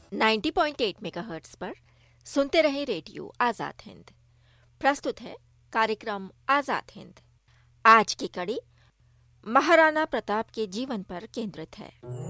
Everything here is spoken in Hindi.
90.8 मेगाहर्ट्ज पर सुनते रहे रेडियो आजाद हिंद। प्रस्तुत है कार्यक्रम आजाद हिंद। आज की कड़ी महाराणा प्रताप के जीवन पर केंद्रित है।